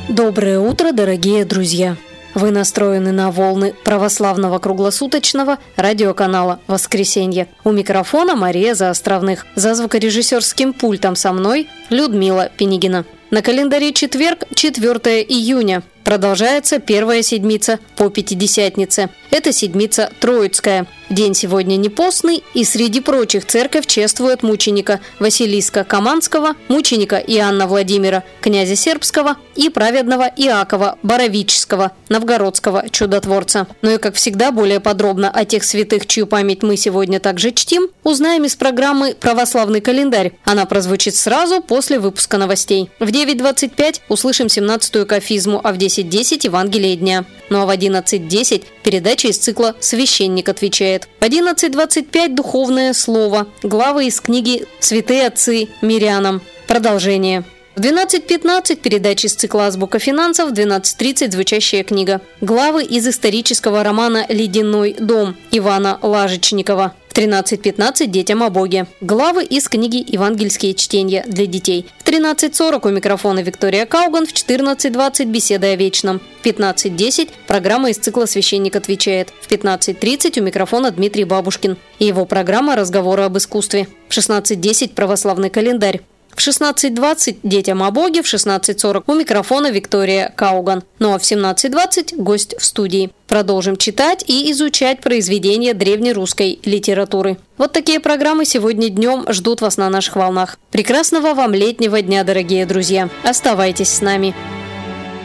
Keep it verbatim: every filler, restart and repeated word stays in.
Доброе утро, дорогие друзья! Вы настроены на волны православного круглосуточного радиоканала «Воскресенье». У микрофона Мария Заостровных. За звукорежиссерским пультом со мной Людмила Пенигина. На календаре четверг, четвёртого июня. Продолжается первая седмица по Пятидесятнице. Это седмица Троицкая. День сегодня не постный, и среди прочих церковь чествует мученика Василиска Каманского, мученика Иоанна Владимира, князя Сербского и праведного Иакова Боровического, новгородского чудотворца. Ну и, как всегда, более подробно о тех святых, чью память мы сегодня также чтим, узнаем из программы «Православный календарь». Она прозвучит сразу после выпуска новостей. В девять двадцать пять услышим семнадцатую кафизму, а в десять десять Евангелие дня. Ну а в одиннадцать десять передача из цикла «Священник отвечает». В одиннадцать двадцать пять духовное слово. Главы из книги «Святые отцы мирянам». Продолжение. В двенадцать пятнадцать передача из цикла «Азбука финансов», в двенадцать тридцать звучащая книга. Главы из исторического романа «Ледяной дом» Ивана Лажечникова. В тринадцать пятнадцать детям о Боге. Главы из книги «Евангельские чтения для детей». В тринадцать сорок у микрофона Виктория Кауган, в четырнадцать двадцать беседа о вечном. В пятнадцать десять программа из цикла «Священник отвечает». В пятнадцать тридцать у микрофона Дмитрий Бабушкин и его программа «Разговоры об искусстве». В шестнадцать десять православный календарь. В шестнадцать двадцать детям о Боге, в шестнадцать сорок у микрофона Виктория Кауган. Ну а в семнадцать двадцать гость в студии. Продолжим читать и изучать произведения древнерусской литературы. Вот такие программы сегодня днем ждут вас на наших волнах. Прекрасного вам летнего дня, дорогие друзья. Оставайтесь с нами.